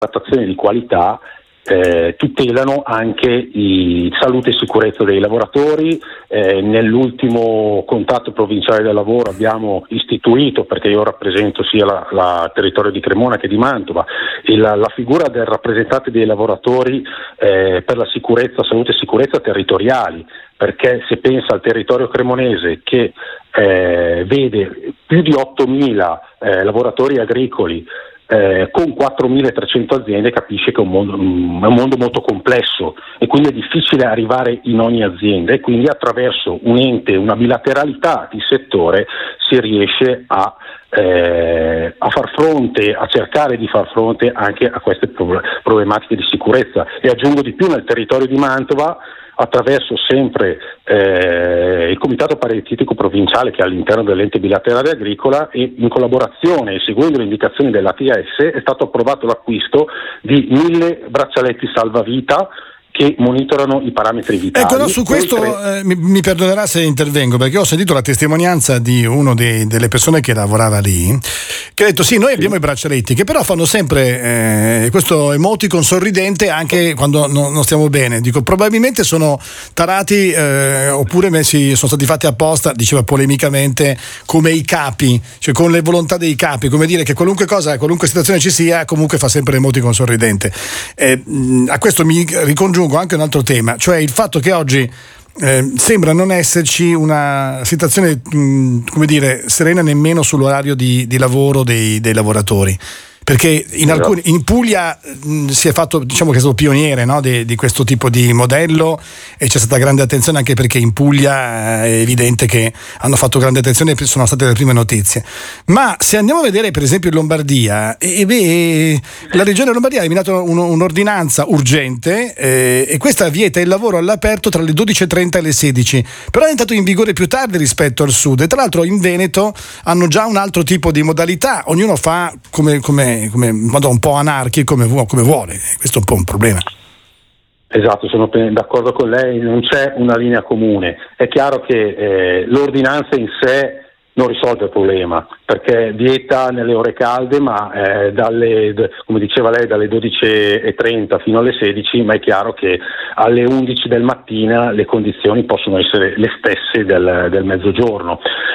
trattazione di qualità tutelano anche salute e sicurezza dei lavoratori. Nell'ultimo contatto provinciale del lavoro abbiamo istituito, perché io rappresento sia la territorio di Cremona che di Mantova, la figura del rappresentante dei lavoratori per la sicurezza, salute e sicurezza territoriali, perché se pensa al territorio cremonese che vede più di 8.000 lavoratori agricoli con 4.300 aziende, capisce che è un mondo molto complesso e quindi è difficile arrivare in ogni azienda, e quindi attraverso un ente, una bilateralità di settore si riesce a far fronte, a cercare di far fronte anche a queste problematiche di sicurezza. E aggiungo di più, nel territorio di Mantova, attraverso sempre il Comitato Paritetico Provinciale, che è all'interno dell'ente bilaterale agricola, e in collaborazione e seguendo le indicazioni dell'ATS è stato approvato l'acquisto di 1.000 braccialetti salvavita che monitorano i parametri vitali. Ecco, no, su questo mi perdonerà se intervengo, perché ho sentito la testimonianza di uno delle persone che lavorava lì, che ha detto sì, noi abbiamo i braccialetti che però fanno sempre questo emoticon sorridente anche quando non stiamo bene. Dico, probabilmente sono tarati oppure sono stati fatti apposta, diceva polemicamente, come i capi, cioè con le volontà dei capi, come dire che qualunque cosa, qualunque situazione ci sia, comunque fa sempre emoticon sorridente. A questo mi ricongiungo anche un altro tema, cioè il fatto che oggi sembra non esserci una situazione come dire serena nemmeno sull'orario di lavoro dei lavoratori, perché in Puglia si è fatto, diciamo che è stato pioniere, no, di questo tipo di modello, e c'è stata grande attenzione, anche perché in Puglia è evidente che hanno fatto grande attenzione e sono state le prime notizie. Ma se andiamo a vedere per esempio in Lombardia, la regione Lombardia ha eliminato un'ordinanza urgente e questa vieta il lavoro all'aperto tra le 12.30 e le 16, però è entrato in vigore più tardi rispetto al sud, e tra l'altro in Veneto hanno già un altro tipo di modalità, ognuno fa come in modo un po' anarchico come vuole. Questo è un po' un problema. Esatto, sono d'accordo con lei, non c'è una linea comune. È chiaro che l'ordinanza in sé non risolve il problema, perché vieta nelle ore calde, ma come diceva lei, dalle 12.30 fino alle 16, ma è chiaro che alle 11 del mattina le condizioni possono essere le stesse del mezzogiorno,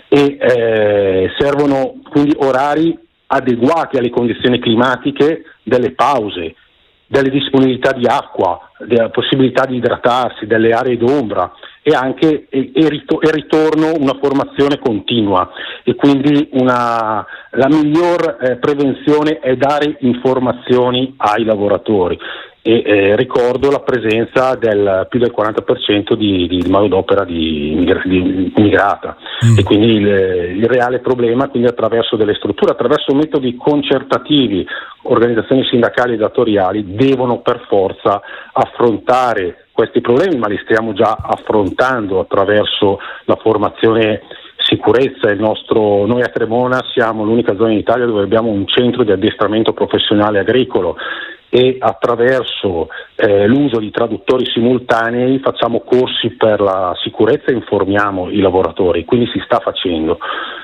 e servono quindi orari adeguati alle condizioni climatiche, delle pause, delle disponibilità di acqua, della possibilità di idratarsi, delle aree d'ombra, e anche il ritorno, una formazione continua. E quindi la miglior prevenzione è dare informazioni ai lavoratori. E ricordo la presenza del più del 40% di manodopera immigrata, e quindi il reale problema, quindi attraverso delle strutture, attraverso metodi concertativi, organizzazioni sindacali e datoriali devono per forza affrontare questi problemi, ma li stiamo già affrontando attraverso la formazione sicurezza. Noi a Cremona siamo l'unica zona in Italia dove abbiamo un centro di addestramento professionale agricolo, e attraverso l'uso di traduttori simultanei facciamo corsi per la sicurezza e informiamo i lavoratori, quindi si sta facendo.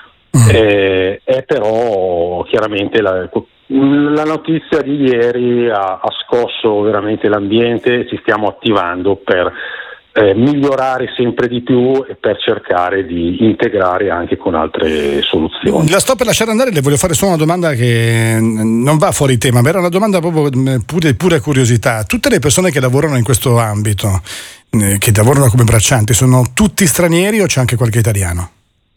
Però chiaramente la notizia di ieri ha scosso veramente l'ambiente, ci stiamo attivando per migliorare sempre di più e per cercare di integrare anche con altre soluzioni. La sto per lasciare andare, le voglio fare solo una domanda che non va fuori tema, ma era una domanda proprio pure curiosità. Tutte le persone che lavorano in questo ambito, che lavorano come braccianti, sono tutti stranieri o c'è anche qualche italiano?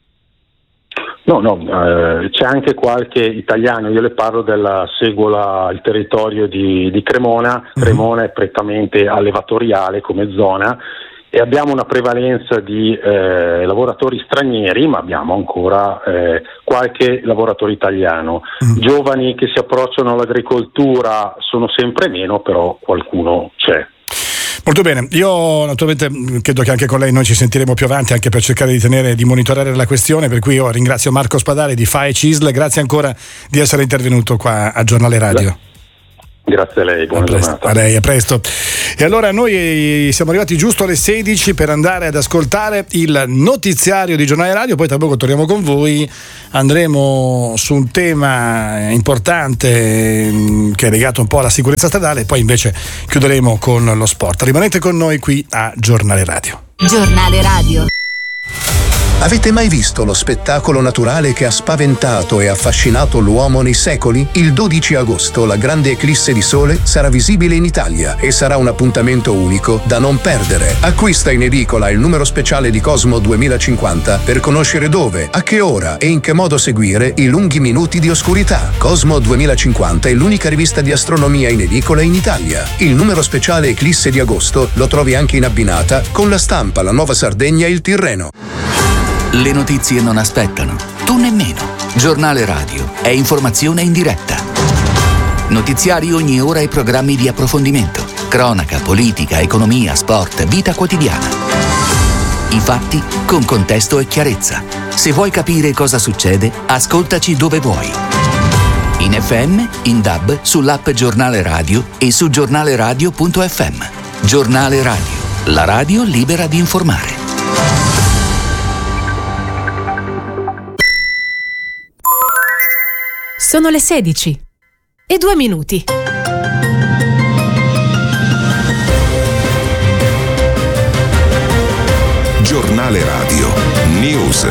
No, c'è anche qualche italiano. Io le parlo seguo il territorio di Cremona. Cremona è prettamente allevatoriale come zona, e abbiamo una prevalenza di lavoratori stranieri, ma abbiamo ancora qualche lavoratore italiano. Giovani che si approcciano all'agricoltura sono sempre meno, però qualcuno c'è. Molto bene, io naturalmente credo che anche con lei noi ci sentiremo più avanti, anche per cercare di monitorare la questione, per cui io ringrazio Marco Spadari di FAE CISL, grazie ancora di essere intervenuto qua a Giornale Radio. Grazie a lei, buona giornata. A lei, a presto. E allora noi siamo arrivati giusto alle 16 per andare ad ascoltare il notiziario di Giornale Radio, poi tra poco torniamo con voi, andremo su un tema importante che è legato un po' alla sicurezza stradale e poi invece chiuderemo con lo sport. Rimanete con noi qui a Giornale Radio. Giornale Radio. Avete mai visto lo spettacolo naturale che ha spaventato e affascinato l'uomo nei secoli? Il 12 agosto la grande eclisse di sole sarà visibile in Italia e sarà un appuntamento unico da non perdere. Acquista in edicola il numero speciale di Cosmo 2050 per conoscere dove, a che ora e in che modo seguire i lunghi minuti di oscurità. Cosmo 2050 è l'unica rivista di astronomia in edicola in Italia. Il numero speciale eclisse di agosto lo trovi anche in abbinata con La Stampa, La Nuova Sardegna e Il Tirreno. Le notizie non aspettano, tu nemmeno. Giornale Radio è informazione in diretta. Notiziari ogni ora e programmi di approfondimento. Cronaca, politica, economia, sport, vita quotidiana. I fatti con contesto e chiarezza. Se vuoi capire cosa succede, ascoltaci dove vuoi. In FM, in DAB, sull'app Giornale Radio e su giornaleradio.fm. Giornale Radio, la radio libera di informare. Sono le 16 e 2 minuti. Giornale Radio News.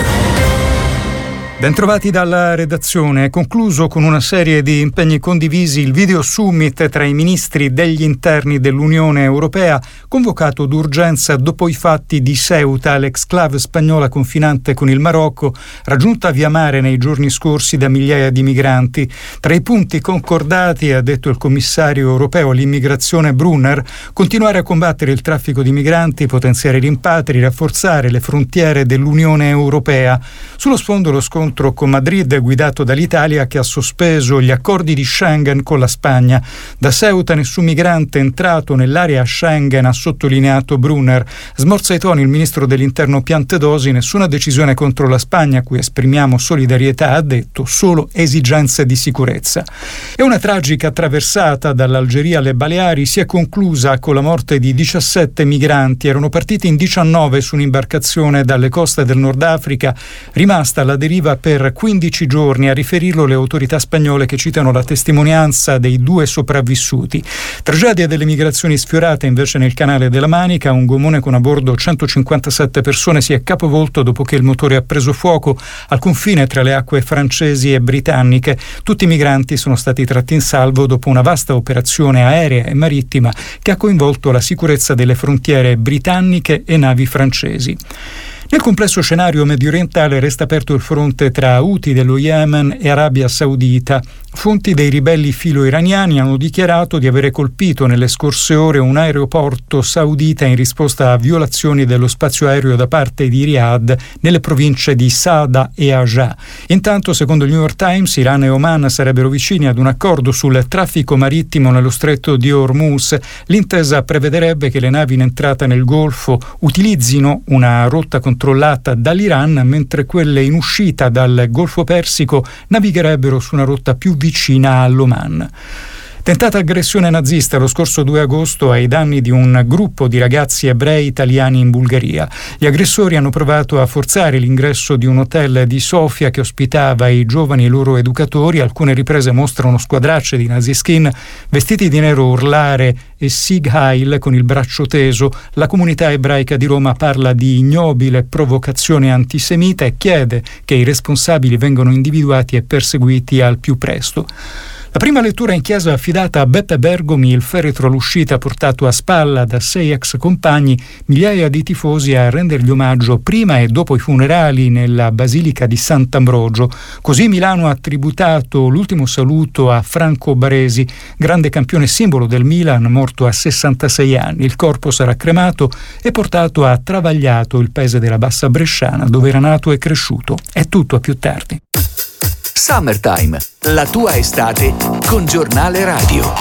Bentrovati dalla redazione. È concluso con una serie di impegni condivisi il video summit tra i ministri degli interni dell'Unione Europea, convocato d'urgenza dopo i fatti di Ceuta, l'exclave spagnola confinante con il Marocco, raggiunta via mare nei giorni scorsi da migliaia di migranti. Tra i punti concordati, ha detto il commissario europeo all'immigrazione Brunner, continuare a combattere il traffico di migranti, potenziare i rimpatri, rafforzare le frontiere dell'Unione Europea. Sullo sfondo lo scontro con Madrid, guidato dall'Italia, che ha sospeso gli accordi di Schengen con la Spagna. Da Ceuta nessun migrante entrato nell'area Schengen, ha sottolineato Brunner. Smorza i toni il ministro dell'interno Piantedosi: nessuna decisione contro la Spagna, a cui esprimiamo solidarietà, ha detto, solo esigenze di sicurezza. E una tragica traversata dall'Algeria alle Baleari si è conclusa con la morte di 17 migranti. Erano partiti in 19 su un'imbarcazione dalle coste del Nord Africa, rimasta alla deriva per 15 giorni, a riferirlo le autorità spagnole, che citano la testimonianza dei 2 sopravvissuti. Tragedia delle migrazioni sfiorate invece nel canale della Manica. Un gommone con a bordo 157 persone si è capovolto dopo che il motore ha preso fuoco al confine tra le acque francesi e britanniche. Tutti i migranti sono stati tratti in salvo dopo una vasta operazione aerea e marittima che ha coinvolto la sicurezza delle frontiere britanniche e navi francesi. Nel complesso scenario mediorientale resta aperto il fronte tra Houthi dello Yemen e Arabia Saudita. Fonti dei ribelli filo-iraniani hanno dichiarato di avere colpito nelle scorse ore un aeroporto saudita in risposta a violazioni dello spazio aereo da parte di Riyadh nelle province di Saada e Ajah. Intanto, secondo il New York Times, Iran e Oman sarebbero vicini ad un accordo sul traffico marittimo nello stretto di Hormuz. L'intesa prevederebbe che le navi in entrata nel Golfo utilizzino una rotta controllata dall'Iran, mentre quelle in uscita dal Golfo Persico navigherebbero su una rotta più vicina all'Oman. Tentata aggressione nazista lo scorso 2 agosto ai danni di un gruppo di ragazzi ebrei italiani in Bulgaria. Gli aggressori hanno provato a forzare l'ingresso di un hotel di Sofia che ospitava i giovani e i loro educatori. Alcune riprese mostrano squadracce di naziskin vestiti di nero urlare e Sieg Heil con il braccio teso. La comunità ebraica di Roma parla di ignobile provocazione antisemita e chiede che i responsabili vengano individuati e perseguiti al più presto. La prima lettura in chiesa affidata a Beppe Bergomi, il feretro all'uscita portato a spalla da 6 ex compagni, migliaia di tifosi a rendergli omaggio prima e dopo i funerali nella Basilica di Sant'Ambrogio. Così Milano ha tributato l'ultimo saluto a Franco Baresi, grande campione simbolo del Milan, morto a 66 anni. Il corpo sarà cremato e portato a Travagliato, il paese della Bassa Bresciana, dove era nato e cresciuto. È tutto, a più tardi. Summertime, la tua estate con Giornale Radio.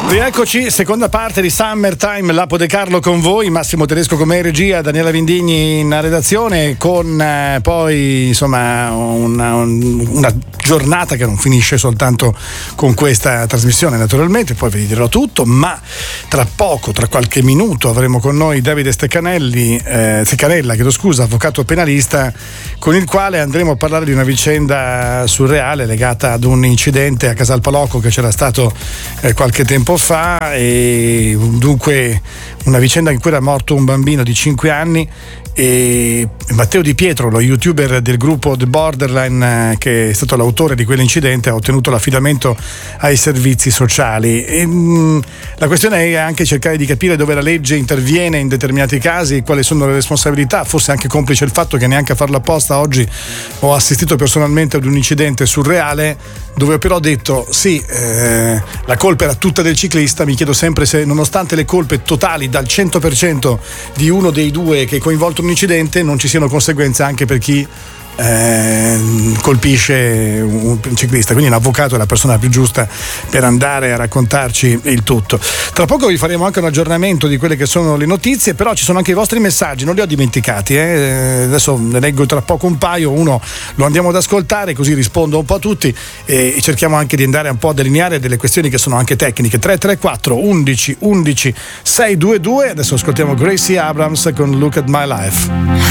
Rieccoci, seconda parte di Summertime, Lapo De Carlo con voi, Massimo Tedesco come in regia, Daniela Vindigni in redazione, con poi insomma una giornata che non finisce soltanto con questa trasmissione naturalmente, poi vi dirò tutto, ma tra poco, tra qualche minuto avremo con noi Davide Steccanella, avvocato penalista, con il quale andremo a parlare di una vicenda surreale legata ad un incidente a Casalpalocco che c'era stato qualche tempo fa, e dunque una vicenda in cui era morto un bambino di 5 anni e Matteo Di Pietro, lo youtuber del gruppo The Borderline, che è stato l'autore di quell'incidente, ha ottenuto l'affidamento ai servizi sociali. E, la questione è anche cercare di capire dove la legge interviene in determinati casi, quali sono le responsabilità, forse anche complice il fatto che neanche a farlo apposta oggi ho assistito personalmente ad un incidente surreale dove ho però detto sì, la colpa era tutta del ciclista. Mi chiedo sempre se, nonostante le colpe totali dal 100% di uno dei due che è coinvolto in un incidente, non ci siano conseguenze anche per chi colpisce un ciclista. Quindi l'avvocato è la persona più giusta per andare a raccontarci il tutto. Tra poco vi faremo anche un aggiornamento di quelle che sono le notizie, però ci sono anche i vostri messaggi, non li ho dimenticati, adesso ne leggo tra poco un paio, uno lo andiamo ad ascoltare così rispondo un po' a tutti e cerchiamo anche di andare un po' a delineare delle questioni che sono anche tecniche. 334 11 11 622. Adesso ascoltiamo Gracie Abrams con Look at My Life.